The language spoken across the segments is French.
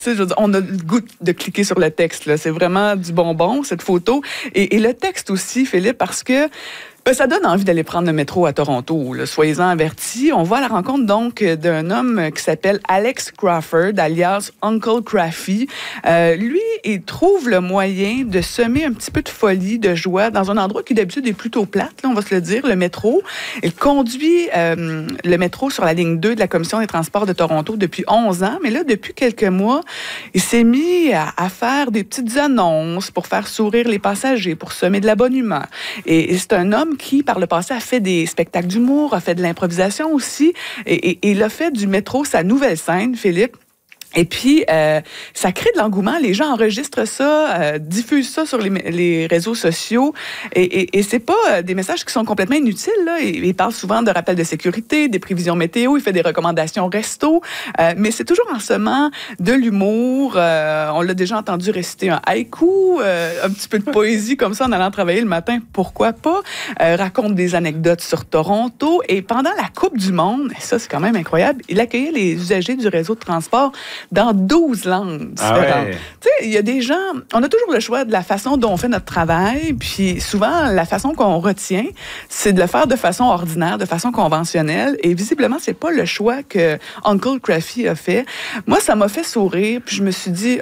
Tu sais, je veux dire, on a le goût de cliquer sur le texte, là. C'est vraiment du bonbon, cette photo. Et le texte aussi, Philippe, parce que ça donne envie d'aller prendre le métro à Toronto. Là. Soyez-en avertis. On va à la rencontre donc d'un homme qui s'appelle Alex Crawford, alias Uncle Craffy. Lui, il trouve le moyen de semer un petit peu de folie, de joie dans un endroit qui d'habitude est plutôt plate, là, on va se le dire, le métro. Il conduit le métro sur la ligne 2 de la Commission des transports de Toronto depuis 11 ans. Mais là, depuis quelques mois, il s'est mis à faire des petites annonces pour faire sourire les passagers, pour semer de la bonne humeur. Et c'est un homme qui, par le passé, a fait des spectacles d'humour, a fait de l'improvisation aussi, et il a fait du métro sa nouvelle scène, Philippe. Et puis, ça crée de l'engouement. Les gens enregistrent ça, diffusent ça sur les réseaux sociaux. Et c'est pas des messages qui sont complètement inutiles, là. Il parle souvent de rappels de sécurité, des prévisions météo, il fait des recommandations resto. Mais c'est toujours en semant de l'humour. On l'a déjà entendu réciter un haïku, un petit peu de poésie comme ça en allant travailler le matin. Pourquoi pas? Raconte des anecdotes sur Toronto. Et pendant la Coupe du Monde, et ça, c'est quand même incroyable, il accueillait les usagers du réseau de transport dans 12 langues différentes. Ah ouais. Tu sais, il y a des gens... On a toujours le choix de la façon dont on fait notre travail, puis souvent, la façon qu'on retient, c'est de le faire de façon ordinaire, de façon conventionnelle, et visiblement, c'est pas le choix que Uncle Craffy a fait. Moi, ça m'a fait sourire, puis je me suis dit,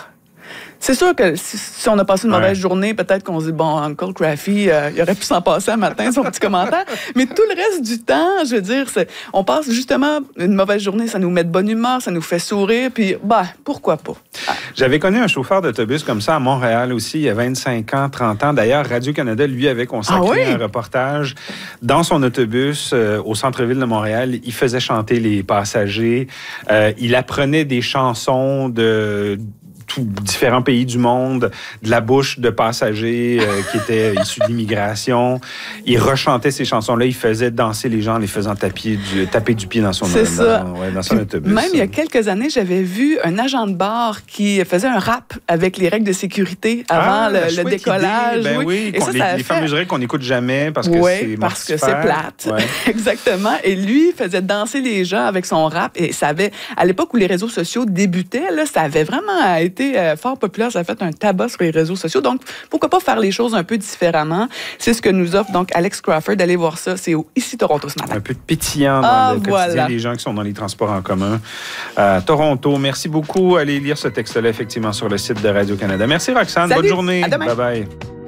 c'est sûr que si on a passé une mauvaise journée, peut-être qu'on se dit, bon, Uncle Craffy, il aurait pu s'en passer un matin, son petit commentaire. Mais tout le reste du temps, je veux dire, on passe justement une mauvaise journée, ça nous met de bonne humeur, ça nous fait sourire, puis, pourquoi pas? J'avais connu un chauffeur d'autobus comme ça à Montréal aussi, il y a 25 ans, 30 ans. D'ailleurs, Radio-Canada, lui, avait consacré un reportage dans son autobus au centre-ville de Montréal. Il faisait chanter les passagers. Il apprenait des chansons de différents pays du monde, de la bouche de passagers qui étaient issus de l'immigration. Il rechantait ces chansons-là, il faisait danser les gens en les faisant taper du pied dans son autobus. Même il y a quelques années, j'avais vu un agent de bar qui faisait un rap avec les règles de sécurité avant le décollage. Oui. Et ça, les fameuses règles qu'on n'écoute jamais parce que c'est plate. Ouais. Exactement. Et lui faisait danser les gens avec son rap. Et ça avait, à l'époque où les réseaux sociaux débutaient, là, ça avait vraiment été fort populaire, ça a fait un tabac sur les réseaux sociaux. Donc, pourquoi pas faire les choses un peu différemment? C'est ce que nous offre donc Alex Crawford. Allez voir ça, c'est ici Toronto ce matin. Un peu de pétillant dans le quotidien des gens qui sont dans les transports en commun. Toronto, merci beaucoup. Allez lire ce texte-là effectivement sur le site de Radio-Canada. Merci Roxane, bonne journée. À demain. Bye bye.